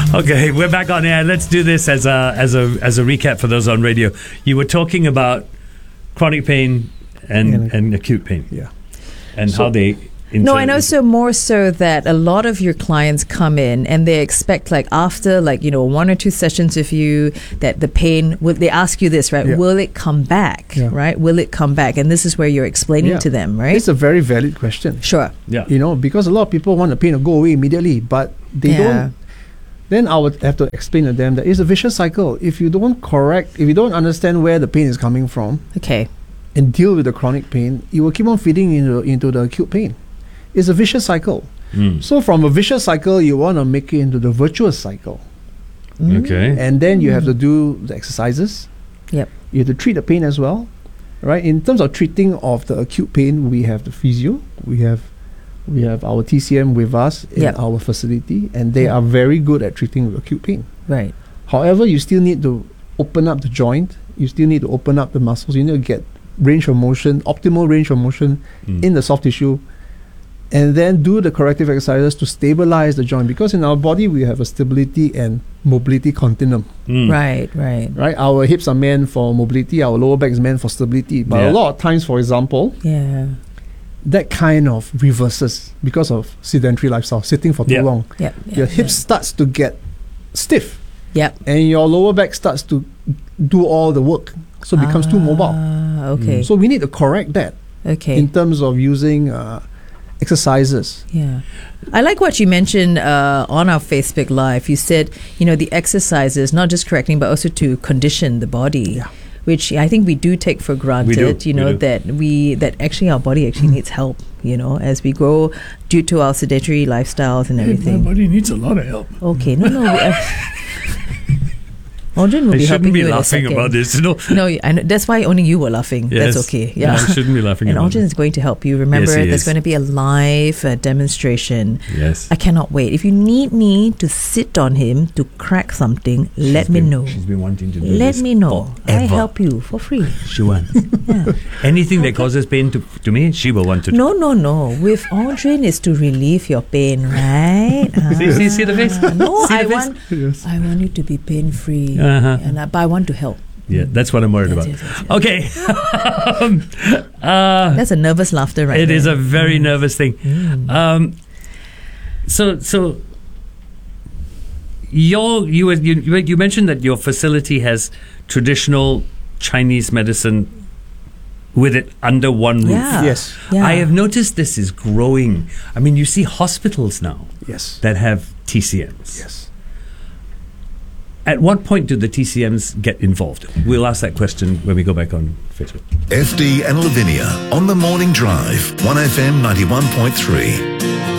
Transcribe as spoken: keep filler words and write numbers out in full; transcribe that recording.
Okay, we're back on air. Let's do this as a as a as a recap for those on radio. You were talking about chronic pain and And- and acute pain, Yeah. and So- how they. No, inter- and also more so that a lot of your clients come in and they expect, like, after, like, you know, one or two sessions with you, that the pain, will, they ask you this, right? Yeah. Will it come back, Yeah. right? Will it come back? And this is where you're explaining Yeah. to them, right? It's a very valid question. Sure. Yeah. You know, because a lot of people want the pain to go away immediately, but they Yeah. don't. Then I would have to explain to them that it's a vicious cycle. If you don't correct, if you don't understand where the pain is coming from Okay. and deal with the chronic pain, you will keep on feeding into, into the acute pain. It's a vicious cycle. Mm. So from a vicious cycle, you want to make it into the virtuous cycle. Okay. And then you have to do the exercises. Yep. You have to treat the pain as well, right? In terms of treating of the acute pain, we have the physio, we have we have our T C M with us in Yep. our facility, and they Yep. are very good at treating acute pain. Right. However, you still need to open up the joint. You still need to open up the muscles. You need to get range of motion, optimal range of motion Mm. in the soft tissue, and then do the corrective exercises to stabilize the joint. Because in our body, we have a stability and mobility continuum. Mm. Right, right. Right, our hips are meant for mobility, our lower back is meant for stability. But Yeah. a lot of times, for example, Yeah. that kind of reverses because of sedentary lifestyle, sitting for too Yeah. long. Yep. Your yep, hips starts to get stiff, Yep. and your lower back starts to do all the work, so it becomes too mobile. Ah, okay. So we need to correct that okay. in terms of using uh, exercises. Yeah. I like what you mentioned uh, on our Facebook Live. You said, you know, the exercises, not just correcting, but also to condition the body. Yeah. Which I think we do take for granted, you we know, do. that we that actually our body actually needs help, you know, as we grow due to our sedentary lifestyles and everything. body needs a lot of help. Okay, no, no. We, uh, Audrey will I be shouldn't helping be you in a laughing second. about this. No, No, I know, that's why only you were laughing. Yes. That's okay. No, Yeah. I shouldn't be laughing And about Audrey it. is going to help you. Remember, Yes, he there's is. going to be a live uh, demonstration. Yes. I cannot wait. If you need me to sit on him to crack something, let She's me been- know. She's been wanting to do Let this me know. I forever. help you for free. She wants. Yeah. Anything that causes pain to, to me, she will want to do. No, no, no. With Audrey is to relieve your pain, right? See, see, see the face? Ah, no, See the I face? want, Yes. I want you to be pain free, Uh-huh. and I, but I want to help. Yeah, that's what I'm worried Yes, about. yes, yes, yes. Okay. um, uh, That's a nervous laughter, right? it there. is a very nervous thing. Mm. Um, so, so your you, were- you you you mentioned that your facility has traditional Chinese medicine with it under one roof. Yeah. Yes. Yeah. I have noticed this is growing. I mean, you see hospitals now Yes. that have T C Ms. Yes. At what point do the T C Ms get involved? We'll ask that question when we go back on Facebook. F D and Lavinia on the Morning Drive, one F M ninety-one point three.